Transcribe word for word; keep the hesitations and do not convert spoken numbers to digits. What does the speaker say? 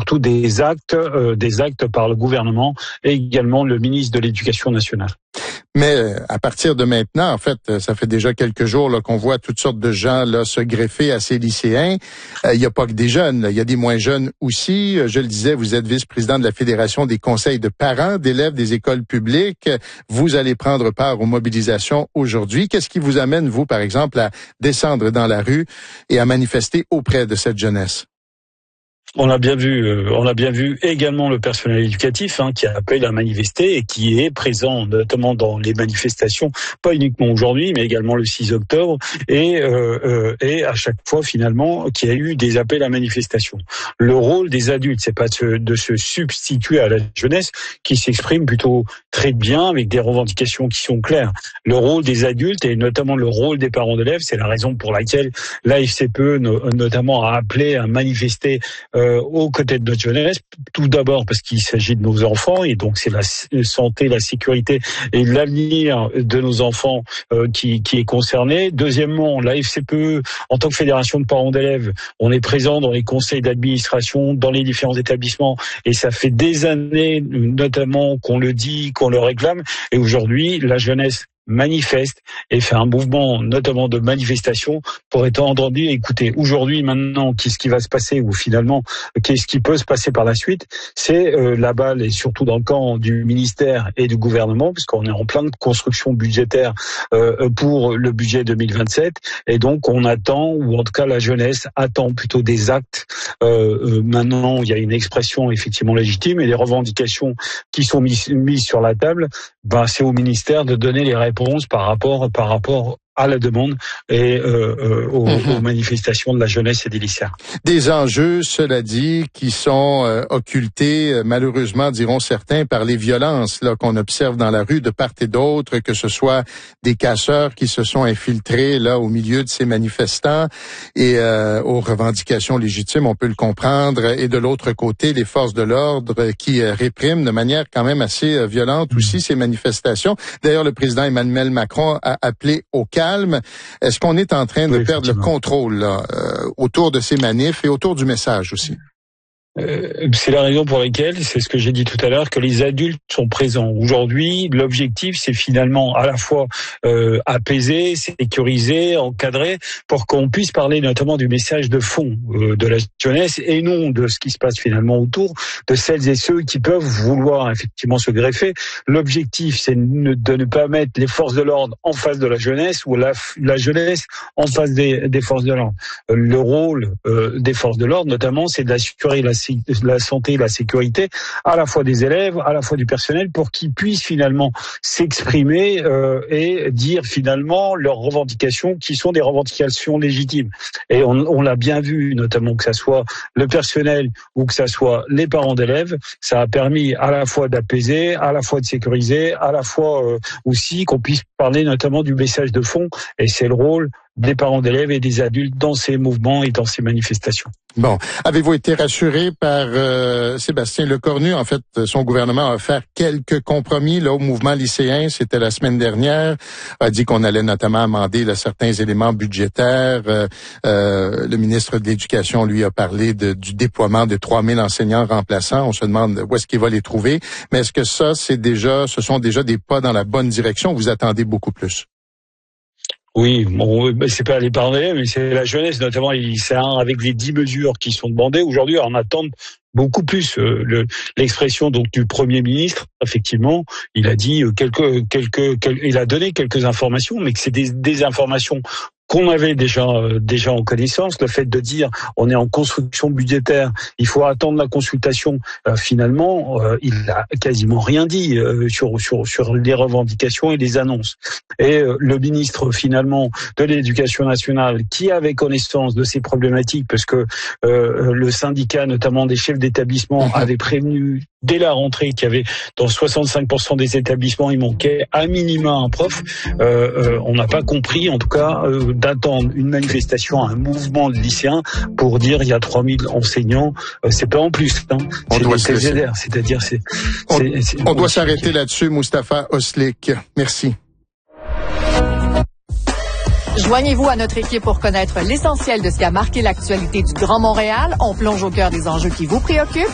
surtout des actes, euh, des actes par le gouvernement et également le ministre de l'Éducation nationale. Mais à partir de maintenant, en fait, ça fait déjà quelques jours là, qu'on voit toutes sortes de gens là se greffer à ces lycéens. Euh, il n'y a pas que des jeunes, là. Il y a des moins jeunes aussi. Je le disais, vous êtes vice-président de la Fédération des conseils de parents d'élèves des écoles publiques. Vous allez prendre part aux mobilisations aujourd'hui. Qu'est-ce qui vous amène, vous, par exemple, à descendre dans la rue et à manifester auprès de cette jeunesse? On a bien vu, euh, on a bien vu également le personnel éducatif hein, qui appelle à manifester et qui est présent notamment dans les manifestations, pas uniquement aujourd'hui, mais également le six octobre, et euh, euh, et à chaque fois finalement qu'il y a eu des appels à manifestation. Le rôle des adultes, c'est pas de se, de se substituer à la jeunesse qui s'exprime plutôt très bien avec des revendications qui sont claires. Le rôle des adultes et notamment le rôle des parents d'élèves, c'est la raison pour laquelle l'A F C P E no, notamment a appelé à manifester Euh, aux côtés de notre jeunesse, tout d'abord parce qu'il s'agit de nos enfants et donc c'est la santé, la sécurité et l'avenir de nos enfants euh, qui, qui est concerné. Deuxièmement, la F C P E, en tant que fédération de parents d'élèves, on est présent dans les conseils d'administration, dans les différents établissements et ça fait des années notamment qu'on le dit, qu'on le réclame et aujourd'hui, la jeunesse manifeste et fait un mouvement notamment de manifestation pour être entendu. Écoutez, aujourd'hui, maintenant, qu'est-ce qui va se passer ou finalement, qu'est-ce qui peut se passer par la suite? C'est euh, la balle est surtout dans le camp du ministère et du gouvernement puisqu'on est en pleine construction budgétaire euh, pour le budget deux mille vingt-sept et donc on attend, ou en tout cas la jeunesse attend plutôt des actes. Euh, euh, maintenant, il y a une expression effectivement légitime et les revendications qui sont mises, mises sur la table, ben, c'est au ministère de donner les réponses par rapport par rapport à la demande et euh, euh, aux, mmh. aux manifestations de la jeunesse et des lycéens. Des enjeux, cela dit, qui sont euh, occultés, euh, malheureusement, diront certains, par les violences là qu'on observe dans la rue de part et d'autre, que ce soit des casseurs qui se sont infiltrés là au milieu de ces manifestants et euh, aux revendications légitimes, on peut le comprendre, et de l'autre côté, les forces de l'ordre qui euh, répriment de manière quand même assez euh, violente mmh. aussi ces manifestations. D'ailleurs, le président Emmanuel Macron a appelé au calme. Est-ce qu'on est en train de oui, perdre le contrôle là, euh, autour de ces manifs et autour du message aussi? Euh, c'est la raison pour laquelle, c'est ce que j'ai dit tout à l'heure, que les adultes sont présents. Aujourd'hui, l'objectif, c'est finalement à la fois euh, apaiser, sécuriser, encadrer, pour qu'on puisse parler notamment du message de fond euh, de la jeunesse et non de ce qui se passe finalement autour, de celles et ceux qui peuvent vouloir effectivement se greffer. L'objectif, c'est de ne pas mettre les forces de l'ordre en face de la jeunesse ou la, la jeunesse en face des, des forces de l'ordre. Le rôle euh, des forces de l'ordre, notamment, c'est d'assurer la la santé et la sécurité à la fois des élèves, à la fois du personnel, pour qu'ils puissent finalement s'exprimer euh, et dire finalement leurs revendications qui sont des revendications légitimes. Et on, on l'a bien vu, notamment que ça soit le personnel ou que ça soit les parents d'élèves, ça a permis à la fois d'apaiser, à la fois de sécuriser, à la fois euh, aussi qu'on puisse parler notamment du message de fond, et c'est le rôle des parents d'élèves et des adultes dans ces mouvements et dans ces manifestations. Bon, avez-vous été rassuré par euh, Sébastien Lecornu? En fait, son gouvernement a fait quelques compromis là au mouvement lycéen. C'était la semaine dernière. A dit qu'on allait notamment amender là, certains éléments budgétaires. Euh, euh, le ministre de l'Éducation, lui, a parlé de, du déploiement de trois mille enseignants remplaçants. On se demande où est-ce qu'il va les trouver. Mais est-ce que ça, c'est déjà, ce sont déjà des pas dans la bonne direction? Vous attendez beaucoup plus? Oui, bon, c'est pas les parents d'élèves, mais c'est la jeunesse, notamment, c'est un avec les dix mesures qui sont demandées. Aujourd'hui, on attend beaucoup plus. Euh, le, l'expression donc du Premier ministre, effectivement, il a dit quelques, quelques, quelques, il a donné quelques informations, mais que c'est des, des informations qu'on avait déjà euh, déjà en connaissance. Le fait de dire on est en construction budgétaire, il faut attendre la consultation, euh, finalement euh, il a quasiment rien dit euh, sur sur sur les revendications et les annonces. Et euh, le ministre finalement de l'Éducation nationale, qui avait connaissance de ces problématiques, parce que euh, le syndicat notamment des chefs d'établissement avait prévenu dès la rentrée qu'il y avait dans soixante-cinq pour cent des établissements il manquait à minima un prof, euh, euh, on n'a pas compris en tout cas euh, d'attendre une manifestation, un mouvement de lycéens pour dire il y a trois mille enseignants, euh, c'est pas en plus, hein. On c'est doit des T Z R, c'est-à-dire c'est... On, c'est, c'est on doit s'arrêter là-dessus, Moustapha Oslik. Merci. Joignez-vous à notre équipe pour connaître l'essentiel de ce qui a marqué l'actualité du Grand Montréal. On plonge au cœur des enjeux qui vous préoccupent.